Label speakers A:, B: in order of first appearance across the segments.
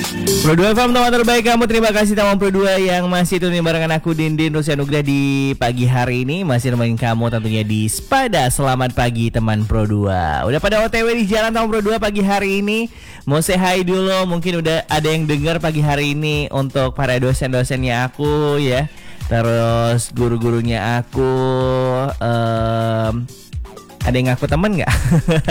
A: Pro 2 FM teman terbaik kamu. Terima kasih teman Pro 2 yang masih tuning barengan aku Dindin Rusyanugrah di pagi hari ini. Masih nemenin kamu tentunya di Spada. Selamat pagi teman Pro 2. Udah pada OTW di jalan teman Pro 2 pagi hari ini. Mau say hi dulu. Mungkin udah ada yang dengar pagi hari ini untuk para dosen-dosennya aku ya. Terus guru-gurunya aku. Ada yang ngaku temen gak?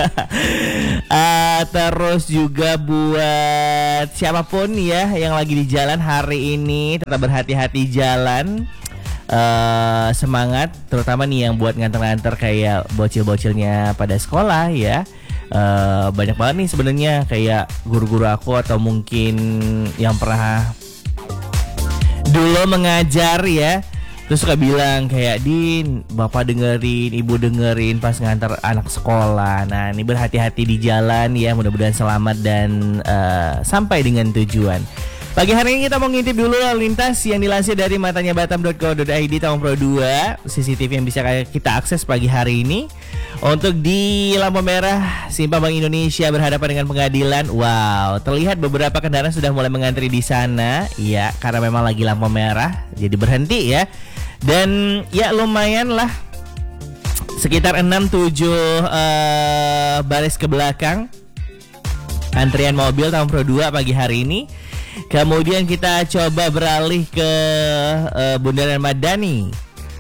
A: Terus juga buat siapapun ya yang lagi di jalan hari ini, tetap berhati-hati jalan. Semangat, terutama nih yang buat nganter-nganter kayak bocil-bocilnya pada sekolah ya. Banyak banget nih sebenarnya kayak guru-guru aku atau mungkin yang pernah dulu mengajar ya. Terus suka bilang kayak, Din, bapak dengerin, ibu dengerin pas ngantar anak sekolah. Nah ini berhati-hati di jalan ya, mudah-mudahan selamat dan sampai dengan tujuan. Pagi hari ini kita mau ngintip dulu lalu lintas yang dilansir dari matanyabatam.co.id tahun Pro 2. CCTV yang bisa kita akses pagi hari ini. Untuk di lampu merah Simpang Bank Indonesia berhadapan dengan pengadilan. Wow, terlihat beberapa kendaraan sudah mulai mengantri di sana. Ya, karena memang lagi lampu merah, jadi berhenti ya. Dan ya lumayan lah, sekitar 6-7 baris ke belakang antrian mobil tahun Pro 2 pagi hari ini. Kemudian kita coba beralih ke Bundaran Madani.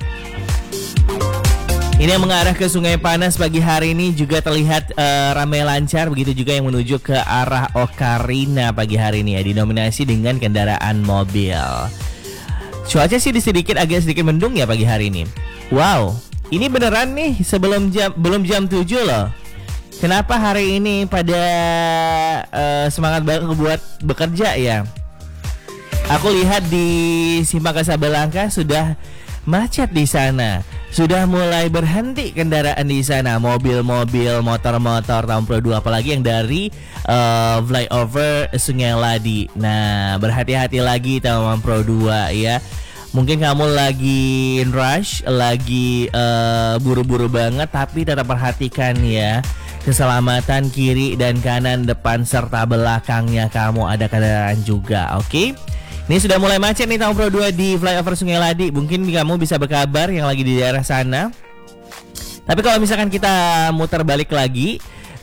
A: Ini yang mengarah ke Sungai Panas pagi hari ini juga terlihat ramai lancar. Begitu juga yang menuju ke arah Ocarina pagi hari ini ya, dinominasi dengan kendaraan mobil. Cuaca sih agak sedikit mendung ya pagi hari ini. Wow, ini beneran nih belum jam 7 loh. Kenapa hari ini pada semangat banget buat bekerja ya? Aku lihat di Simpang Kasabelangka sudah macet di sana. Sudah mulai berhenti kendaraan di sana, mobil-mobil, motor-motor tahun Pro 2, apalagi yang dari flyover Sungai Ladi. Nah, berhati-hati lagi teman Pro 2 ya. Mungkin kamu lagi rush, lagi buru-buru banget, tapi tetap perhatikan ya keselamatan kiri dan kanan, depan serta belakangnya kamu ada kendaraan juga, oke? Ini sudah mulai macet nih tahun Pro 2 di flyover Sungai Ladi. Mungkin kamu bisa berkabar yang lagi di daerah sana. Tapi kalau misalkan kita muter balik lagi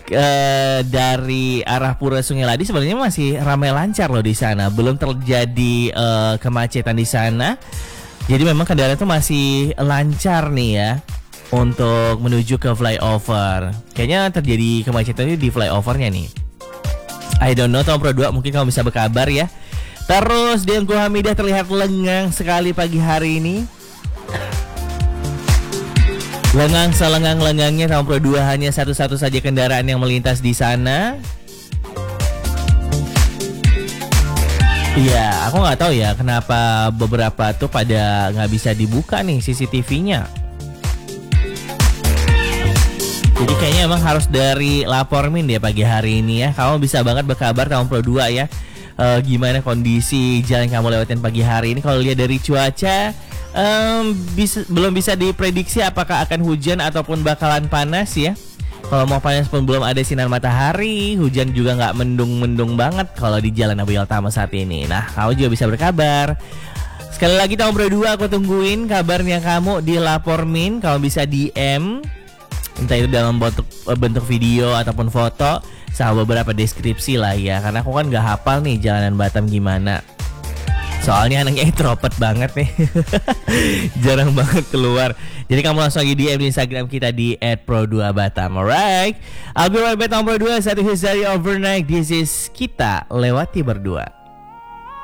A: dari arah Pura Sungai Ladi, sebenarnya masih ramai lancar loh di sana. Belum terjadi kemacetan di sana. Jadi memang kendaraan itu masih lancar nih ya untuk menuju ke flyover. Kayaknya terjadi kemacetan di flyovernya nih. I don't know tahun Pro 2, mungkin kamu bisa berkabar ya. Terus di Engku Hamidah terlihat lengang sekali pagi hari ini. Lengang selengang-lengangnya tahun Pro 2, hanya satu-satu saja kendaraan yang melintas di sana. Iya, aku nggak tahu ya kenapa beberapa tuh pada nggak bisa dibuka nih CCTV-nya. Jadi kayaknya emang harus dari Lapormin deh pagi hari ini ya. Kamu bisa banget berkabar tahun Pro 2 ya. Gimana kondisi jalan kamu lewatin pagi hari ini. Kalau lihat dari cuaca belum bisa diprediksi apakah akan hujan ataupun bakalan panas ya. Kalau mau panas pun belum ada sinar matahari, hujan juga nggak mendung-mendung banget kalau di Jalan Abiel Tama saat ini. Nah, kamu juga bisa berkabar. Sekali lagi tahun Pro 2 aku tungguin kabarnya kamu di Lapormin. Kamu bisa DM, entah itu dalam bentuk video ataupun foto, sama beberapa deskripsi lah ya. Karena aku kan gak hafal nih jalanan Batam gimana. Soalnya anaknya introvert banget nih. Jarang banget keluar. Jadi kamu langsung lagi DM di Instagram kita di @pro2batam. Alright, I'll be right back tahun Pro 2. Satu hits dari Overnight. This is Kita Lewati Berdua.